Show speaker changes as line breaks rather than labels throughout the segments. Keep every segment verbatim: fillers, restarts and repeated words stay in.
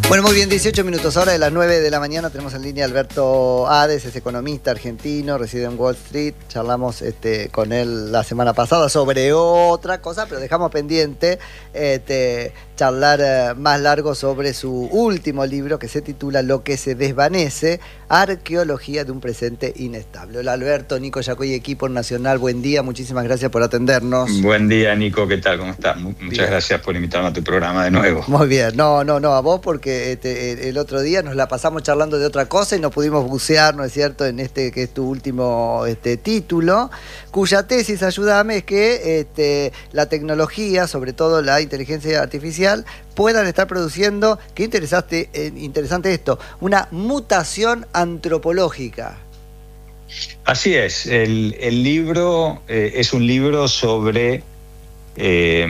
Bueno, muy bien, dieciocho minutos, ahora de las nueve de la mañana tenemos en línea a Alberto Hades, es economista argentino, reside en Wall Street. Charlamos este, con él la semana pasada sobre otra cosa, pero dejamos pendiente este, charlar eh, más largo sobre su último libro que se titula Lo que se desvanece, arqueología de un presente inestable. Hola Alberto, Nico Yacoy, equipo nacional, buen día, muchísimas gracias por atendernos.
Buen día Nico, ¿qué tal? ¿Cómo estás? Muchas bien. Gracias por invitarme a tu programa de nuevo.
Muy bien, no, no, no, a vos porque Este, el otro día nos la pasamos charlando de otra cosa y no pudimos bucear, ¿no es cierto?, en este que es tu último este, título, cuya tesis, ayúdame, es que este, la tecnología, sobre todo la inteligencia artificial, puedan estar produciendo, qué interesante, eh, interesante esto, una mutación antropológica.
Así es, el, el libro eh, es un libro sobre eh,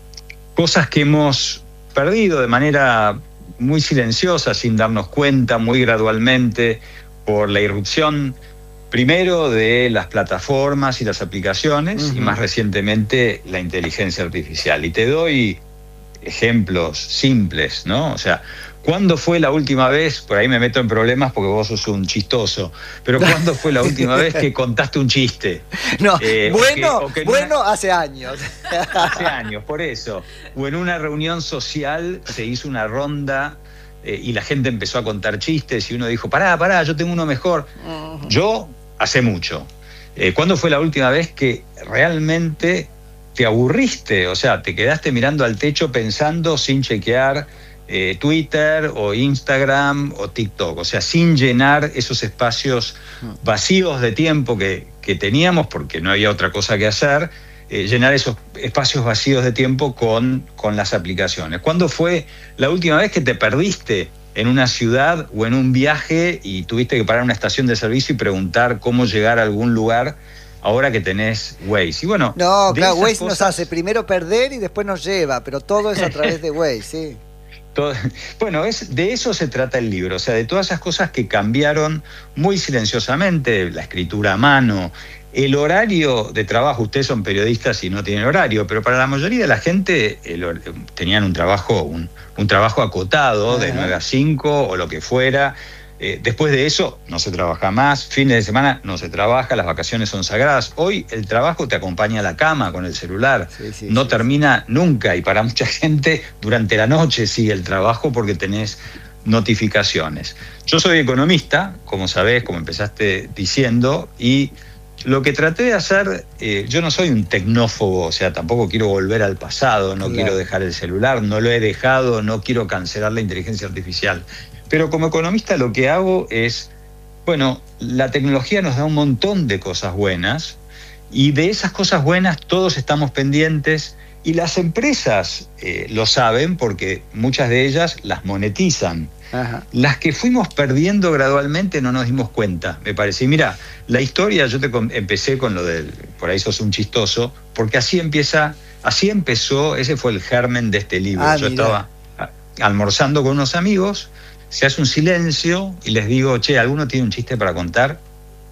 cosas que hemos perdido de manera muy silenciosa, sin darnos cuenta, muy gradualmente, por la irrupción primero de las plataformas y las aplicaciones, uh-huh. y más recientemente la inteligencia artificial. Y te doy ejemplos simples, ¿no? O sea, ¿cuándo fue la última vez? Por ahí me meto en problemas porque vos sos un chistoso, pero ¿cuándo fue la última vez que contaste un chiste?
No, eh, bueno, o que, o que bueno, una... hace años.
Hace años, por eso. O en una reunión social se hizo una ronda eh, y la gente empezó a contar chistes y uno dijo, pará, pará, yo tengo uno mejor. Uh-huh. Yo, hace mucho. Eh, ¿Cuándo fue la última vez que realmente te aburriste? O sea, te quedaste mirando al techo pensando sin chequear eh, Twitter o Instagram o TikTok. O sea, sin llenar esos espacios vacíos de tiempo que, que teníamos porque no había otra cosa que hacer. Eh, llenar esos espacios vacíos de tiempo con, con las aplicaciones. ¿Cuándo fue la última vez que te perdiste en una ciudad o en un viaje y tuviste que parar en una estación de servicio y preguntar cómo llegar a algún lugar ahora que tenés Waze? Y bueno,
no, claro, Waze cosas... nos hace primero perder y después nos lleva, pero todo es a través de Waze, sí.
Todo, bueno, es, de eso se trata el libro, o sea, de todas esas cosas que cambiaron muy silenciosamente, la escritura a mano, el horario de trabajo. Ustedes son periodistas y no tienen horario, pero para la mayoría de la gente el, tenían un trabajo, un, un trabajo acotado, uh-huh. de nueve a cinco o lo que fuera. Eh, después de eso no se trabaja más, fines de semana no se trabaja, las vacaciones son sagradas. Hoy el trabajo te acompaña a la cama con el celular, sí, sí, no sí, termina sí. nunca, y para mucha gente durante la noche sigue el trabajo porque tenés notificaciones. Yo soy economista, como sabés, como empezaste diciendo, y lo que traté de hacer, eh, yo no soy un tecnófobo, o sea, tampoco quiero volver al pasado, no claro. quiero dejar el celular, no lo he dejado, no quiero cancelar la inteligencia artificial. Pero como economista lo que hago es, bueno, la tecnología nos da un montón de cosas buenas y de esas cosas buenas todos estamos pendientes y las empresas eh, lo saben porque muchas de ellas las monetizan. Ajá. Las que fuimos perdiendo gradualmente no nos dimos cuenta, me parece. Y mira, la historia, yo te con, empecé con lo del, por ahí sos un chistoso, porque así empieza, así empezó, ese fue el germen de este libro. Ah, yo mira. estaba almorzando con unos amigos, se hace un silencio y les digo, che, ¿alguno tiene un chiste para contar?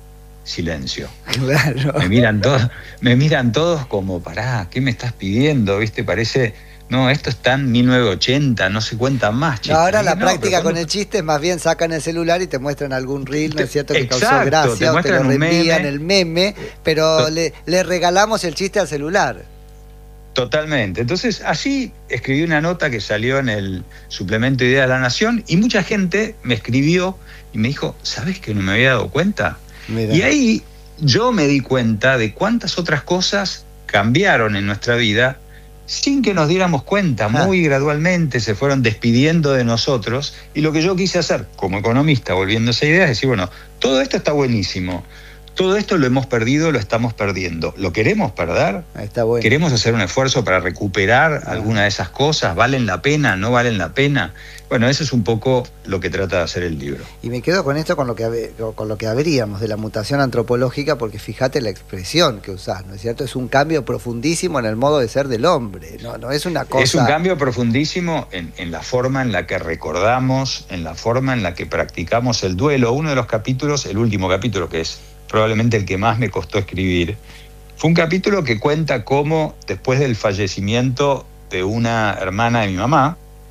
Silencio. Claro. Me miran todos, me miran todos como, pará, ¿qué me estás pidiendo? ¿Viste? Parece, no, esto está en mil novecientos ochenta, no se cuentan más chistes.
No, ahora la
no,
práctica con el chiste es más bien sacan el celular y te muestran algún reel, ¿no es cierto? Que
Exacto,
causó gracia,
te
o te lo reenvían
meme.
el meme, pero le, le regalamos el chiste al celular.
Totalmente. Entonces, así escribí una nota que salió en el suplemento Ideas de la Nación y mucha gente me escribió y me dijo, ¿sabés que no me había dado cuenta? Mira. Y ahí yo me di cuenta de cuántas otras cosas cambiaron en nuestra vida sin que nos diéramos cuenta. Ah. Muy gradualmente se fueron despidiendo de nosotros y lo que yo quise hacer como economista, volviendo a esa idea, es decir, bueno, todo esto está buenísimo. Todo esto lo hemos perdido, lo estamos perdiendo. ¿Lo queremos perder?
Está bueno.
¿Queremos hacer un esfuerzo para recuperar ah. alguna de esas cosas? ¿Valen la pena? ¿No valen la pena? Bueno, eso es un poco lo que trata de hacer el libro.
Y me quedo con esto, con lo que con lo que habríamos de la mutación antropológica, porque fíjate la expresión que usás, ¿no es cierto? Es un cambio profundísimo en el modo de ser del hombre, no, no es una cosa...
Es un cambio profundísimo en, en la forma en la que recordamos, en la forma en la que practicamos el duelo. Uno de los capítulos, el último capítulo, que es probablemente el que más me costó escribir, fue un capítulo que cuenta cómo, después del fallecimiento de una hermana de mi mamá,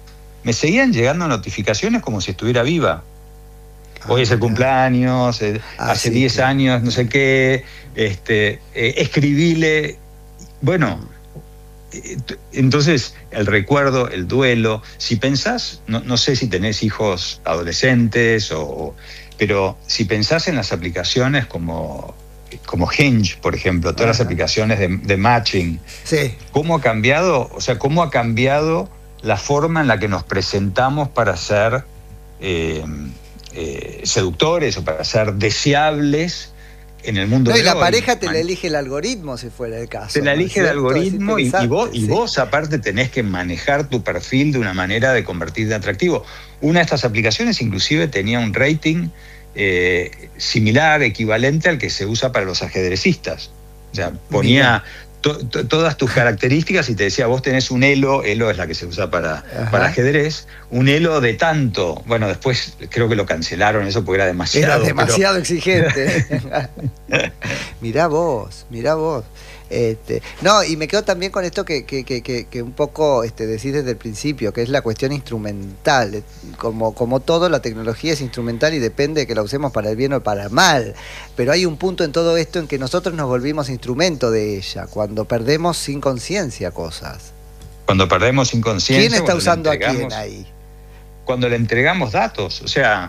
me seguían llegando notificaciones como si estuviera viva. Hoy es el cumpleaños, eh,
ah,
hace
sí,
diez
claro.
años, no sé qué, este, eh, escribile. Bueno, eh, entonces el recuerdo, el duelo, si pensás, no, no sé si tenés hijos adolescentes, o, pero si pensás en las aplicaciones como, como Hinge, por ejemplo, todas Ajá. las aplicaciones de, de matching,
sí.
¿cómo ha cambiado? O sea, ¿cómo ha cambiado la forma en la que nos presentamos para ser... Eh, Eh, seductores o para ser deseables en el mundo
no,
de
y la
hoy.
pareja te
Man,
la elige el algoritmo, si fuera el caso.
Te la elige
¿no?
el algoritmo y, y, vos,
sí.
y vos aparte tenés que manejar tu perfil de una manera de convertirte en atractivo. Una de estas aplicaciones inclusive tenía un rating eh, similar, equivalente al que se usa para los ajedrecistas. O sea, ponía to, to, todas tus características y te decía, vos tenés un elo, elo es la que se usa para, para ajedrez, un elo de tanto. Bueno, después creo que lo cancelaron eso porque era demasiado.
Era demasiado
pero...
exigente. Mirá vos, mirá vos. Este, no, y me quedo también con esto que, que, que, que un poco este, decís desde el principio, que es la cuestión instrumental. Como, como todo, la tecnología es instrumental y depende de que la usemos para el bien o para el mal. Pero hay un punto en todo esto en que nosotros nos volvimos instrumento de ella, cuando perdemos sin conciencia cosas.
Cuando perdemos sin conciencia.
¿Quién está usando a quién ahí?
Cuando le entregamos datos, o sea,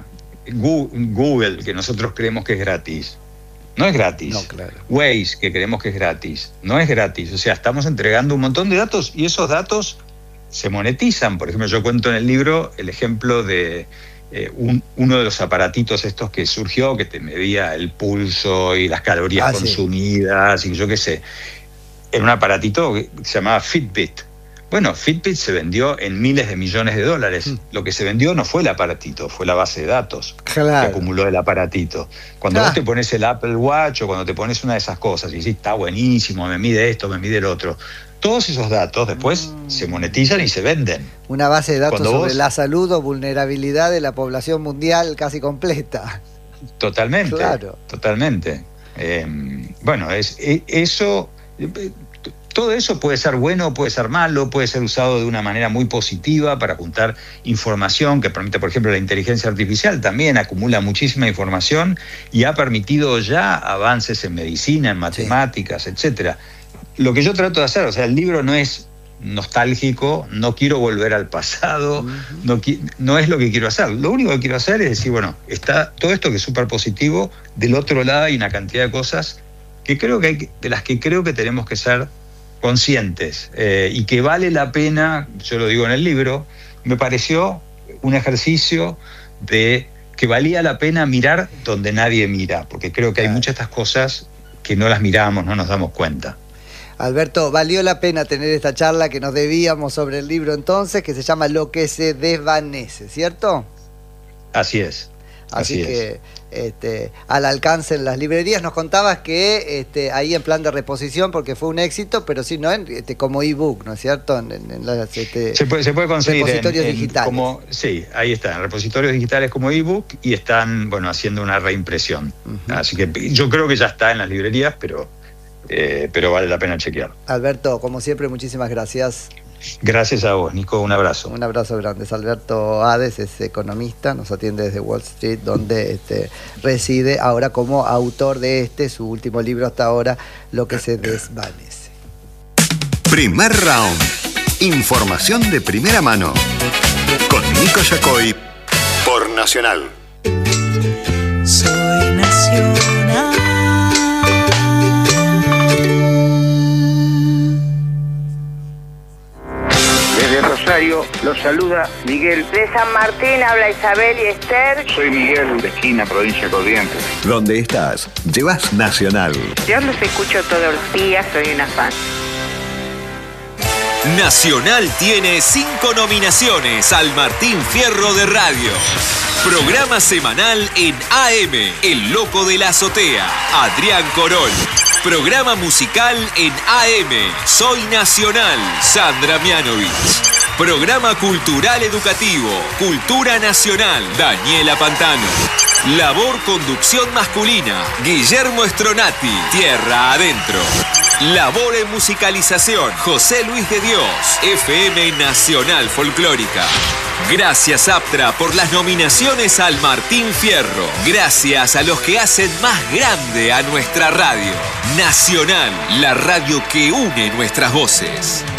Google, que nosotros creemos que es gratis, no es gratis.
No, claro.
Waze, que creemos que es gratis, no es gratis. O sea, estamos entregando un montón de datos y esos datos se monetizan. Por ejemplo, yo cuento en el libro el ejemplo de eh, un, uno de los aparatitos estos que surgió, que te medía el pulso y las calorías ah, consumidas, sí. y yo qué sé. Era un aparatito que se llamaba Fitbit. Bueno, Fitbit se vendió en miles de millones de dólares. Mm. Lo que se vendió no fue el aparatito, fue la base de datos
claro.
que acumuló el aparatito. Cuando
claro.
vos te pones el Apple Watch o cuando te pones una de esas cosas y decís, está buenísimo, me mide esto, me mide el otro, todos esos datos después mm. se monetizan y se venden.
Una base de datos
cuando
sobre
vos...
la salud o vulnerabilidad de la población mundial casi completa.
Totalmente,
claro.
totalmente. Eh, bueno, es, es eso... Todo eso puede ser bueno, puede ser malo, puede ser usado de una manera muy positiva para juntar información que permite, por ejemplo, la inteligencia artificial también acumula muchísima información y ha permitido ya avances en medicina, en matemáticas, sí. etcétera. Lo que yo trato de hacer, o sea, el libro no es nostálgico, no quiero volver al pasado, uh-huh. no, no es lo que quiero hacer. Lo único que quiero hacer es decir, bueno, está todo esto que es súper positivo, del otro lado hay una cantidad de cosas que creo que hay, de las que creo que tenemos que ser conscientes eh, y que vale la pena, yo lo digo en el libro, me pareció un ejercicio de que valía la pena mirar donde nadie mira, porque creo que hay muchas de estas cosas que no las miramos, no nos damos cuenta.
Alberto, valió la pena tener esta charla que nos debíamos sobre el libro entonces, que se llama Lo que se desvanece, ¿cierto?
Así es.
Así,
Así
que
es.
Este, al alcance en las librerías. Nos contabas que este, ahí en plan de reposición, porque fue un éxito, pero sí, ¿no? Este, como ebook, ¿no es cierto? En, en las, este,
se, puede, se puede conseguir
repositorios
en, en,
digitales.
Como, sí, ahí están, repositorios digitales como ebook y están, bueno, haciendo una reimpresión. Uh-huh. Así que yo creo que ya está en las librerías, pero, eh, pero vale la pena chequear.
Alberto, como siempre, muchísimas gracias.
Gracias a vos, Nico, un abrazo.
Un abrazo grande. Es Alberto Hades, es economista, nos atiende desde Wall Street, donde este, reside ahora como autor de este, su último libro hasta ahora, Lo que se desvanece.
Primer round. Información de primera mano. Con Nico Yacoy por Nacional.
Soy Nacional.
Desde Rosario los saluda Miguel.
De San Martín habla Isabel y Esther.
Soy Miguel, de Esquina, provincia de Corrientes.
Donde estás, llevas Nacional.
Yo los escucho todos los días, soy una fan.
Nacional tiene cinco nominaciones al Martín Fierro de Radio. Programa semanal en A M, El Loco de la Azotea, Adrián Corol. Programa musical en A M, Soy Nacional, Sandra Mianovich. Programa cultural educativo, Cultura Nacional, Daniela Pantano. Labor conducción masculina, Guillermo Stronati, Tierra Adentro. Labor en musicalización, José Luis de Dios, F M Nacional Folclórica. Gracias Aptra por las nominaciones al Martín Fierro. Gracias a los que hacen más grande a nuestra radio. Nacional, la radio que une nuestras voces.